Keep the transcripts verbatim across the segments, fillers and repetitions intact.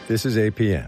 This is A P M.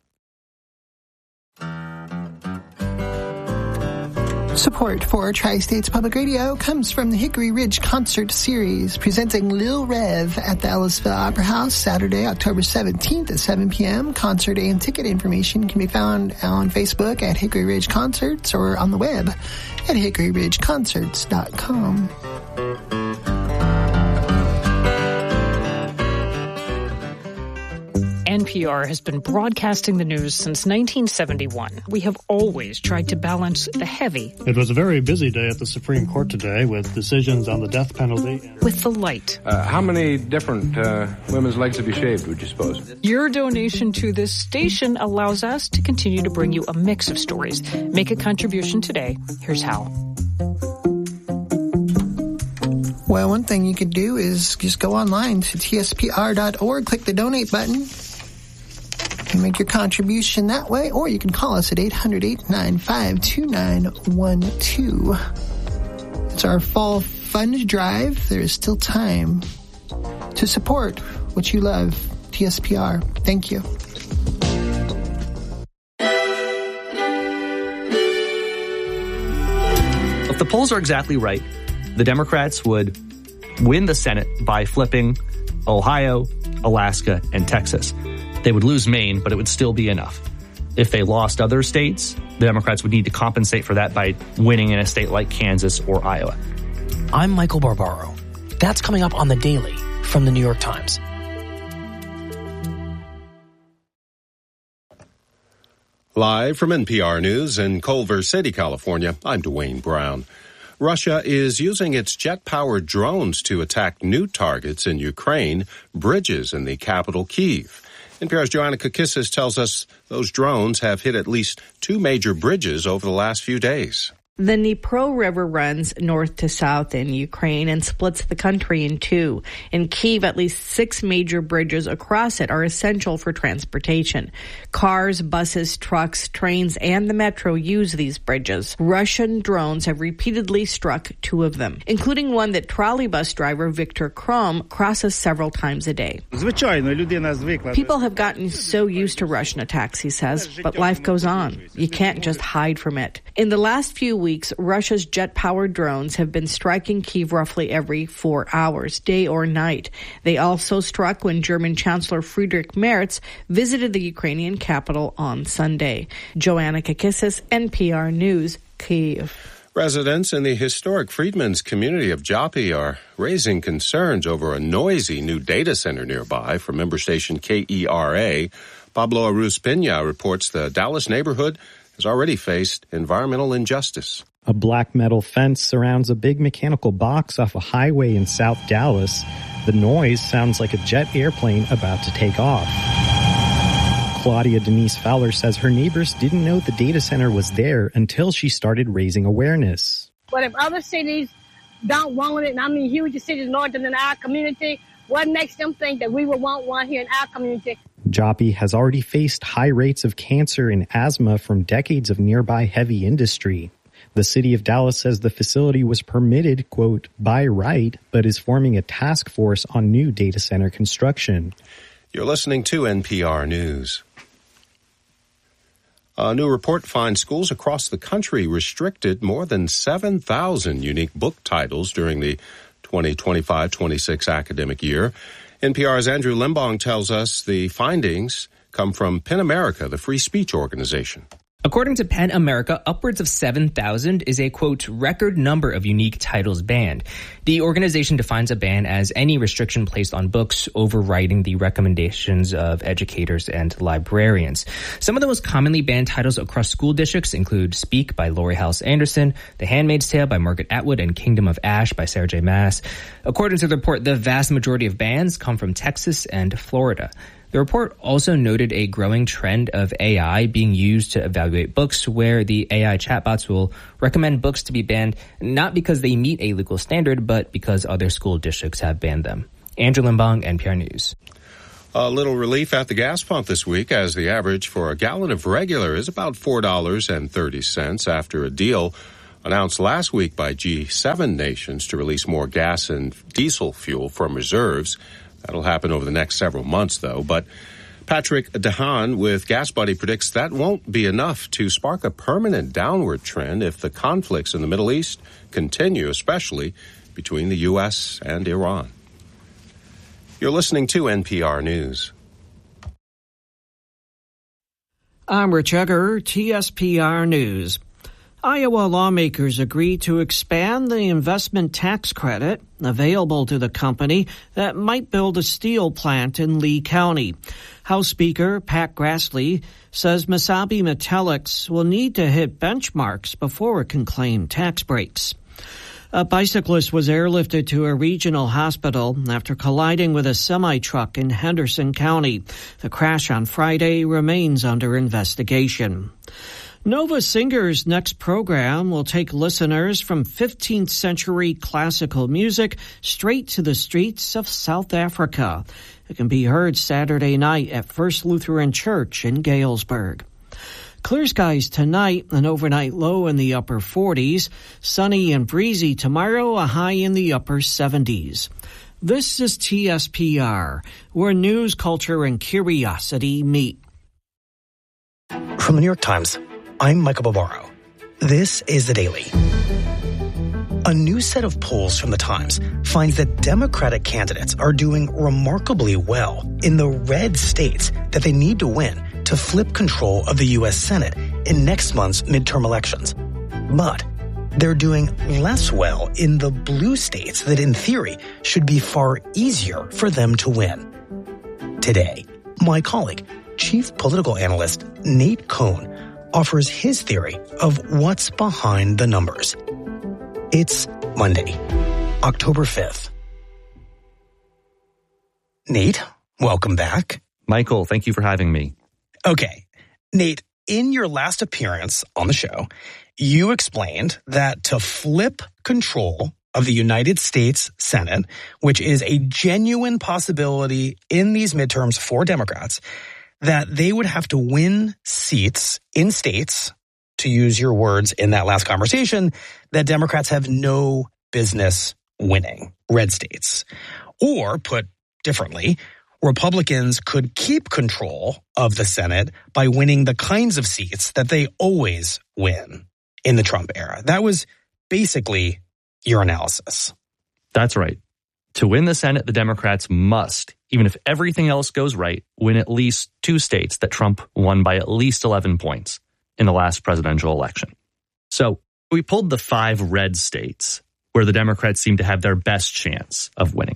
Support for Tri-States Public Radio comes from the Hickory Ridge Concert Series, presenting Lil Rev at the Ellisville Opera House Saturday, October seventeenth at seven p.m. Concert and ticket information can be found on Facebook at Hickory Ridge Concerts or on the web at hickory ridge concerts dot com. N P R has been broadcasting the news since nineteen seventy-one. We have always tried to balance the heavy. It was a very busy day at the Supreme Court today with decisions on the death penalty. With the light. Uh, how many different uh, women's legs have you shaved, would you suppose? Your donation to this station allows us to continue to bring you a mix of stories. Make a contribution today. Here's how. Well, one thing you could do is just go online to T S P R dot org, click the donate button, and make your contribution that way, or you can call us at eight hundred, eight nine five, two nine one two. It's our fall fund drive. There is still time to support what you love, T S P R. Thank you. If the polls are exactly right, the Democrats would win the Senate by flipping Ohio, Alaska, and Texas. They would lose Maine, but it would still be enough. If they lost other states, the Democrats would need to compensate for that by winning in a state like Kansas or Iowa. I'm Michael Barbaro. That's coming up on The Daily from the New York Times. Live from N P R News in Culver City, California, I'm Dwayne Brown. Russia is using its jet-powered drones to attack new targets in Ukraine, bridges in the capital, Kyiv. N P R's Joanna Kakissis tells us those drones have hit at least two major bridges over the last few days. The Dnipro River runs north to south in Ukraine and splits the country in two. In Kyiv, at least six major bridges across it are essential for transportation. Cars, buses, trucks, trains, and the metro use these bridges. Russian drones have repeatedly struck two of them, including one that trolley bus driver Viktor Krom crosses several times a day. People have gotten so used to Russian attacks, he says, but life goes on. You can't just hide from it. In the last few weeks, Russia's jet-powered drones have been striking Kyiv roughly every four hours, day or night. They also struck when German Chancellor Friedrich Merz visited the Ukrainian capital on Sunday. Joanna Kakissis, N P R News, Kyiv. Residents in the historic Freedmen's community of Joppy are raising concerns over a noisy new data center nearby from member station K E R A. Pablo Aruz-Pena reports the Dallas neighborhood has already faced environmental injustice. A black metal fence surrounds a big mechanical box off a highway in South Dallas. The noise sounds like a jet airplane about to take off. Claudia Denise Fowler says her neighbors didn't know the data center was there until she started raising awareness. But if other cities don't want it, and I mean huge cities north than our community, what makes them think that we would want one here in our community? Joppy has already faced high rates of cancer and asthma from decades of nearby heavy industry. The city of Dallas says the facility was permitted, quote, by right, but is forming a task force on new data center construction. You're listening to N P R News. A new report finds schools across the country restricted more than seven thousand unique book titles during the twenty twenty-five twenty-six academic year. N P R's Andrew Limbong tells us the findings come from PEN America, the free speech organization. According to PEN America, upwards of seven thousand is a, quote, record number of unique titles banned. The organization defines a ban as any restriction placed on books overriding the recommendations of educators and librarians. Some of the most commonly banned titles across school districts include Speak by Lori Halse Anderson, The Handmaid's Tale by Margaret Atwood, and Kingdom of Ash by Sarah J. Maas. According to the report, the vast majority of bans come from Texas and Florida. The report also noted a growing trend of A I being used to evaluate books, where the A I chatbots will recommend books to be banned not because they meet a legal standard, but because other school districts have banned them. Andrew Limbong, N P R News. A little relief at the gas pump this week, as the average for a gallon of regular is about four dollars and thirty cents after a deal announced last week by G seven nations to release more gas and diesel fuel from reserves. That'll happen over the next several months, though. But Patrick DeHaan with GasBuddy predicts that won't be enough to spark a permanent downward trend if the conflicts in the Middle East continue, especially between the U S and Iran. You're listening to N P R News. I'm Rich Egger, T S P R News. Iowa lawmakers agreed to expand the investment tax credit available to the company that might build a steel plant in Lee County. House Speaker Pat Grassley says Mesabi Metallics will need to hit benchmarks before it can claim tax breaks. A bicyclist was airlifted to a regional hospital after colliding with a semi-truck in Henderson County. The crash on Friday remains under investigation. Nova Singer's next program will take listeners from fifteenth century classical music straight to the streets of South Africa. It can be heard Saturday night at First Lutheran Church in Galesburg. Clear skies tonight, an overnight low in the upper forties. Sunny and breezy tomorrow, a high in the upper seventies. This is T S P R, where news, culture, and curiosity meet. From the New York Times, I'm Michael Barbaro. This is The Daily. A new set of polls from The Times finds that Democratic candidates are doing remarkably well in the red states that they need to win to flip control of the U S Senate in next month's midterm elections. But they're doing less well in the blue states that, in theory, should be far easier for them to win. Today, my colleague, Chief Political Analyst Nate Cohn, offers his theory of what's behind the numbers. It's Monday, October fifth. Nate, welcome back. Michael, thank you for having me. Okay, Nate, in your last appearance on the show, you explained that to flip control of the United States Senate, which is a genuine possibility in these midterms for Democrats, that they would have to win seats in states, to use your words in that last conversation, that Democrats have no business winning, red states. Or, put differently, Republicans could keep control of the Senate by winning the kinds of seats that they always win in the Trump era. That was basically your analysis. That's right. To win the Senate, the Democrats must, even if everything else goes right, win at least two states that Trump won by at least eleven points in the last presidential election. So we pulled the five red states where the Democrats seem to have their best chance of winning.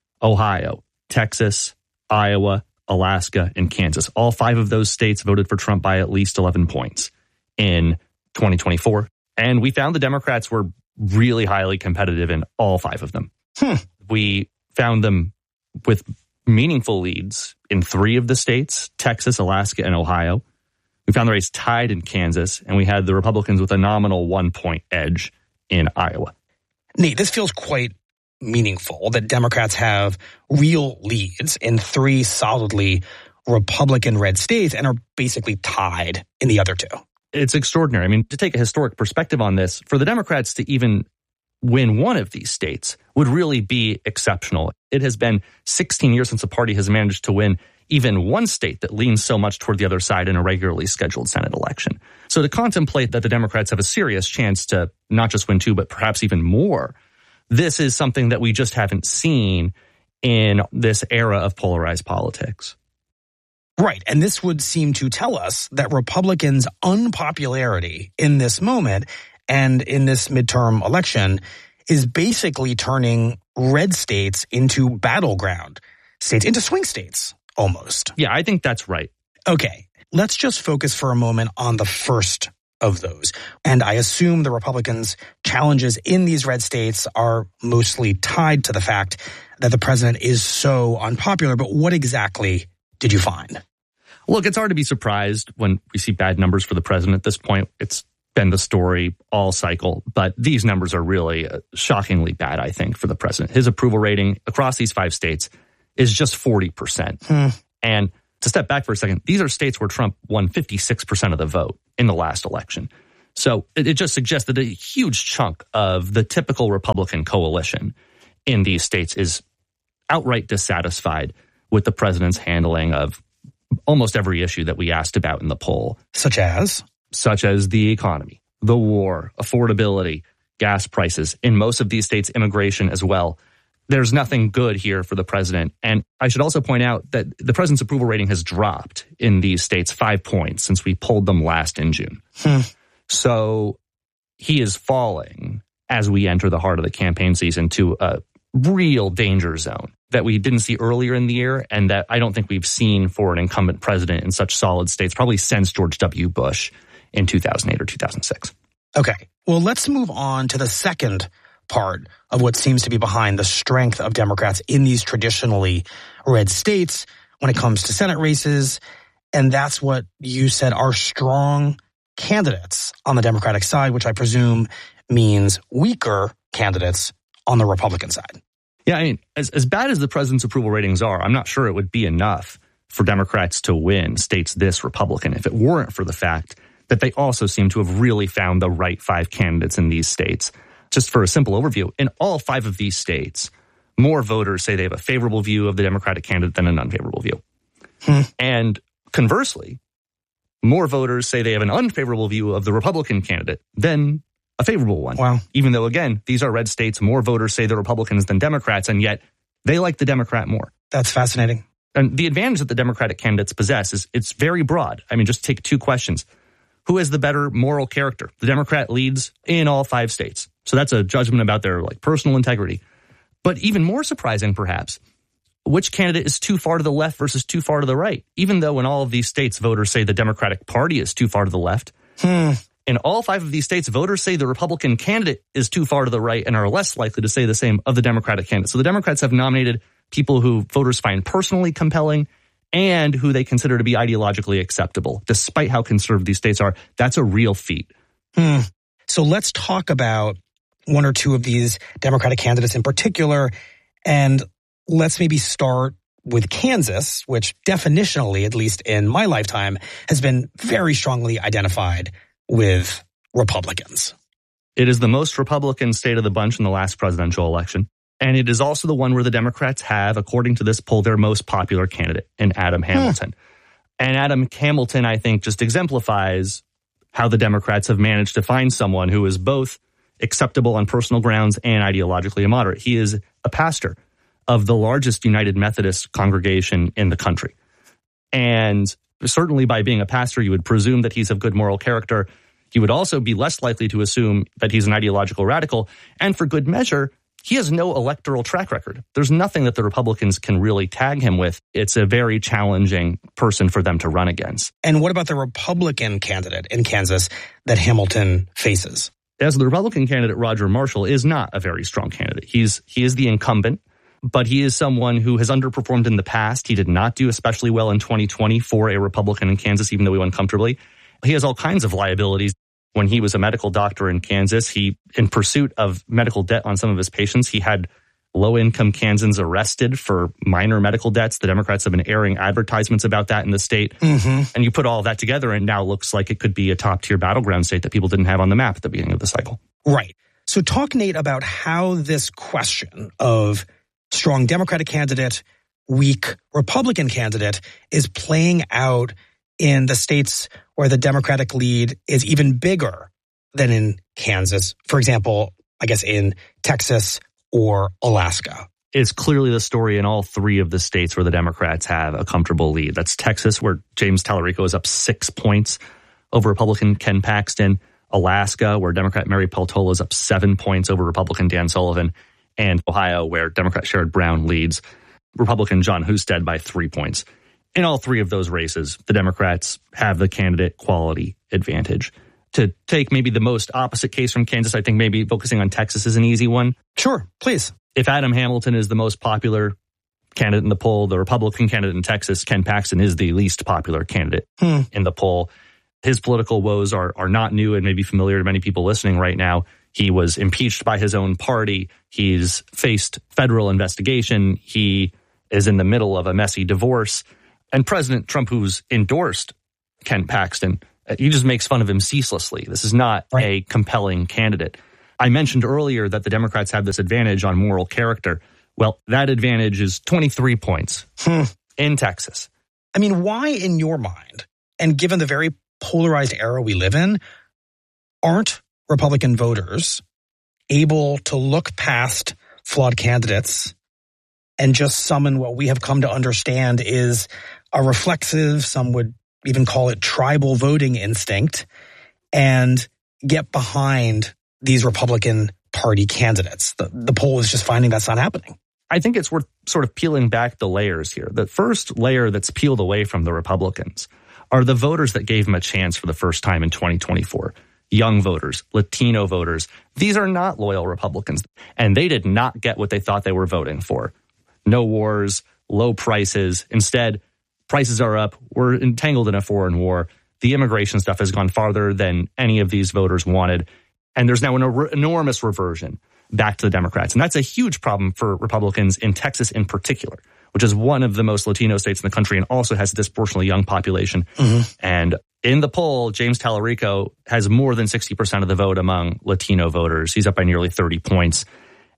Ohio, Texas, Iowa, Alaska, and Kansas. All five of those states voted for Trump by at least eleven points in twenty twenty-four. And we found the Democrats were really highly competitive in all five of them. Hmm. We found them with meaningful leads in three of the states, Texas, Alaska, and Ohio. We found the race tied in Kansas, and we had the Republicans with a nominal one-point edge in Iowa. Nate, this feels quite meaningful that Democrats have real leads in three solidly Republican red states and are basically tied in the other two. It's extraordinary. I mean, to take a historic perspective on this, for the Democrats to even win one of these states would really be exceptional. It has been sixteen years since a party has managed to win even one state that leans so much toward the other side in a regularly scheduled Senate election. So to contemplate that the Democrats have a serious chance to not just win two, but perhaps even more, this is something that we just haven't seen in this era of polarized politics. Right. And this would seem to tell us that Republicans' unpopularity in this moment and in this midterm election is basically turning red states into battleground states, into swing states, almost. Yeah, I think that's right. Okay, let's just focus for a moment on the first of those. And I assume the Republicans' challenges in these red states are mostly tied to the fact that the president is so unpopular. But what exactly did you find? Look, it's hard to be surprised when we see bad numbers for the president at this point. It's been the story all cycle, but these numbers are really shockingly bad, I think, for the president. His approval rating across these five states is just forty percent. Hmm. And to step back for a second, these are states where Trump won fifty-six percent of the vote in the last election. So it, it just suggests that a huge chunk of the typical Republican coalition in these states is outright dissatisfied with the president's handling of almost every issue that we asked about in the poll. Such as? Such as the economy, the war, affordability, gas prices. In most of these states, immigration as well. There's nothing good here for the president. And I should also point out that the president's approval rating has dropped in these states five points since we polled them last in June. Hmm. So he is falling as we enter the heart of the campaign season to a real danger zone that we didn't see earlier in the year and that I don't think we've seen for an incumbent president in such solid states, probably since George W. Bush in two thousand eight or two thousand six. Okay. Well, let's move on to the second part of what seems to be behind the strength of Democrats in these traditionally red states when it comes to Senate races. And that's what you said are strong candidates on the Democratic side, which I presume means weaker candidates on the Republican side. Yeah, I mean, as, as bad as the president's approval ratings are, I'm not sure it would be enough for Democrats to win states this Republican if it weren't for the fact that they also seem to have really found the right five candidates in these states. Just for a simple overview, in all five of these states, more voters say they have a favorable view of the Democratic candidate than an unfavorable view. Hmm. And conversely, more voters say they have an unfavorable view of the Republican candidate than a favorable one. Wow. Even though, again, these are red states, more voters say they're Republicans than Democrats, and yet they like the Democrat more. That's fascinating. And the advantage that the Democratic candidates possess is it's very broad. I mean, just take two questions. Who has the better moral character? The Democrat leads in all five states. So that's a judgment about their like personal integrity. But even more surprising, perhaps, which candidate is too far to the left versus too far to the right? Even though in all of these states, voters say the Democratic Party is too far to the left. Hmm. In all five of these states, voters say the Republican candidate is too far to the right and are less likely to say the same of the Democratic candidate. So the Democrats have nominated people who voters find personally compelling and who they consider to be ideologically acceptable, despite how conservative these states are. That's a real feat. Hmm. So let's talk about one or two of these Democratic candidates in particular, and let's maybe start with Kansas, which definitionally, at least in my lifetime, has been very strongly identified with Republicans. It is the most Republican state of the bunch in the last presidential election. And it is also the one where the Democrats have, according to this poll, their most popular candidate in Adam Hamilton. Hmm. And Adam Hamilton, I think, just exemplifies how the Democrats have managed to find someone who is both acceptable on personal grounds and ideologically immoderate. He is a pastor of the largest United Methodist congregation in the country. And certainly by being a pastor, you would presume that he's of good moral character. You would also be less likely to assume that he's an ideological radical. And for good measure, he has no electoral track record. There's nothing that the Republicans can really tag him with. It's a very challenging person for them to run against. And what about the Republican candidate in Kansas that Hamilton faces? As the Republican candidate, Roger Marshall is not a very strong candidate. He's he is the incumbent, but he is someone who has underperformed in the past. He did not do especially well in twenty twenty for a Republican in Kansas, even though he won comfortably. He has all kinds of liabilities. When he was a medical doctor in Kansas, he, in pursuit of medical debt on some of his patients, he had low-income Kansans arrested for minor medical debts. The Democrats have been airing advertisements about that in the state. Mm-hmm. And you put all that together, and now looks like it could be a top-tier battleground state that people didn't have on the map at the beginning of the cycle. Right. So talk, Nate, about how this question of strong Democratic candidate, weak Republican candidate is playing out in the states where the Democratic lead is even bigger than in Kansas. For example, I guess in Texas or Alaska. It's clearly the story in all three of the states where the Democrats have a comfortable lead. That's Texas, where James Tallarico is up six points over Republican Ken Paxton. Alaska, where Democrat Mary Peltola is up seven points over Republican Dan Sullivan. And Ohio, where Democrat Sherrod Brown leads Republican John Husted by three points. In all three of those races, the Democrats have the candidate quality advantage. To take maybe the most opposite case from Kansas, I think maybe focusing on Texas is an easy one. Sure, please. If Adam Hamilton is the most popular candidate in the poll, the Republican candidate in Texas, Ken Paxton, is the least popular candidate hmm. in the poll. His political woes are, are not new and maybe familiar to many people listening right now. He was impeached by his own party. He's faced federal investigation. He is in the middle of a messy divorce. And President Trump, who's endorsed Ken Paxton, he just makes fun of him ceaselessly. This is not right. a compelling candidate. I mentioned earlier that the Democrats have this advantage on moral character. Well, that advantage is twenty-three points hmm. in Texas. I mean, why in your mind, and given the very polarized era we live in, aren't Republican voters able to look past flawed candidates and just summon what we have come to understand is a reflexive, some would even call it tribal voting instinct, and get behind these Republican Party candidates? The, the poll is just finding that's not happening. I think it's worth sort of peeling back the layers here. The first layer that's peeled away from the Republicans are the voters that gave them a chance for the first time in twenty twenty-four. Young voters, Latino voters. These are not loyal Republicans, and they did not get what they thought they were voting for. No wars, low prices. Instead, prices are up. We're entangled in a foreign war. The immigration stuff has gone farther than any of these voters wanted. And there's now an er- enormous reversion back to the Democrats. And that's a huge problem for Republicans in Texas in particular, which is one of the most Latino states in the country and also has a disproportionately young population. Mm-hmm. And in the poll, James Tallarico has more than sixty percent of the vote among Latino voters. He's up by nearly thirty points.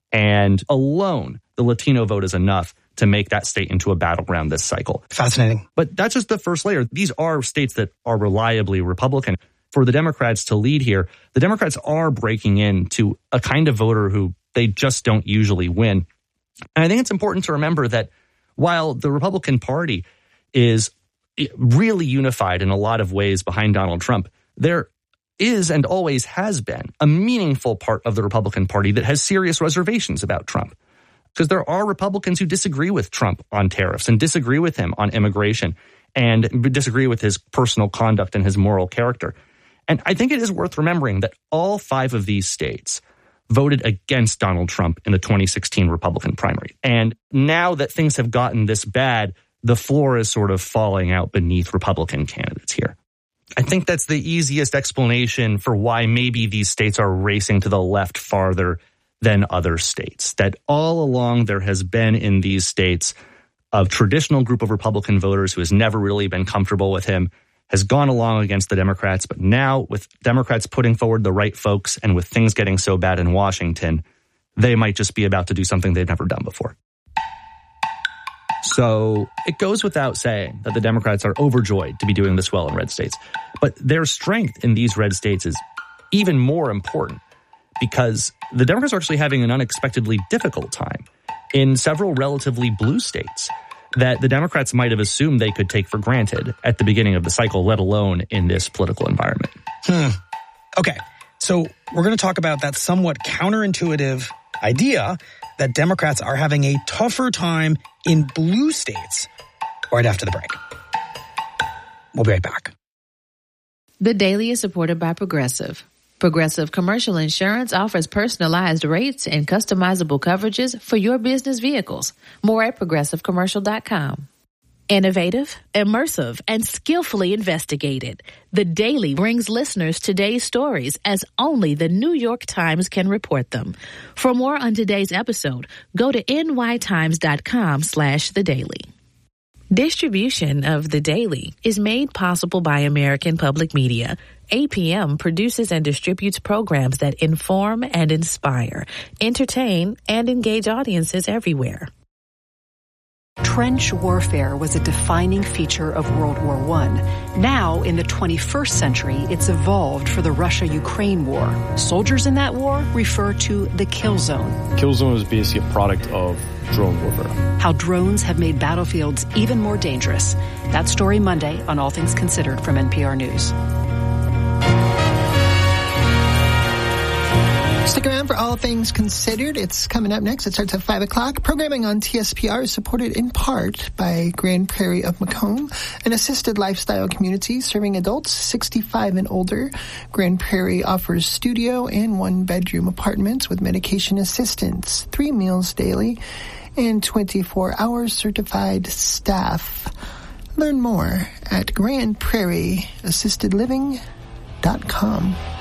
And alone, the Latino vote is enough to make that state into a battleground this cycle. Fascinating. But that's just the first layer. These are states that are reliably Republican. For the Democrats to lead here, the Democrats are breaking into a kind of voter who they just don't usually win. And I think it's important to remember that while the Republican Party is really unified in a lot of ways behind Donald Trump, there is and always has been a meaningful part of the Republican Party that has serious reservations about Trump. Because there are Republicans who disagree with Trump on tariffs and disagree with him on immigration and disagree with his personal conduct and his moral character. And I think it is worth remembering that all five of these states voted against Donald Trump in the twenty sixteen Republican primary. And now that things have gotten this bad, the floor is sort of falling out beneath Republican candidates here. I think that's the easiest explanation for why maybe these states are racing to the left farther than other states. That all along there has been in these states a traditional group of Republican voters who has never really been comfortable with him, has gone along against the Democrats, but now with Democrats putting forward the right folks and with things getting so bad in Washington, they might just be about to do something they've never done before. So it goes without saying that the Democrats are overjoyed to be doing this well in red states. But their strength in these red states is even more important because the Democrats are actually having an unexpectedly difficult time in several relatively blue states that the Democrats might have assumed they could take for granted at the beginning of the cycle, let alone in this political environment. Hmm. Okay, so we're going to talk about that somewhat counterintuitive idea that Democrats are having a tougher time in blue states right after the break. We'll be right back. The Daily is supported by Progressive. Progressive Commercial Insurance offers personalized rates and customizable coverages for your business vehicles. More at progressive commercial dot com. Innovative, immersive, and skillfully investigated. The Daily brings listeners today's stories as only the New York Times can report them. For more on today's episode, go to N Y times dot com slash the daily. Distribution of The Daily is made possible by American Public Media. A P M produces and distributes programs that inform and inspire, entertain, and engage audiences everywhere. Trench warfare was a defining feature of World War One. Now, in the twenty-first century, it's evolved for the Russia-Ukraine war. Soldiers in that war refer to the kill zone. Kill zone is basically a product of drone warfare. How drones have made battlefields even more dangerous. That story Monday on All Things Considered from N P R News. Stick around for All Things Considered. It's coming up next. It starts at five o'clock. Programming on T S P R is supported in part by Grand Prairie of Macomb, an assisted lifestyle community serving adults sixty-five and older. Grand Prairie offers studio and one-bedroom apartments with medication assistance, three meals daily, and twenty-four hour certified staff. Learn more at grand prairie assisted living dot com.